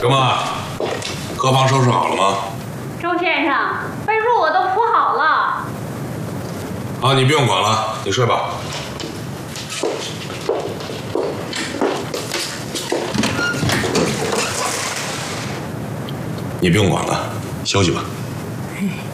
什么？客房收拾好了吗？ 周先生，被褥我都铺好了。 啊，你不用管了，你睡吧。你不用管了，休息吧。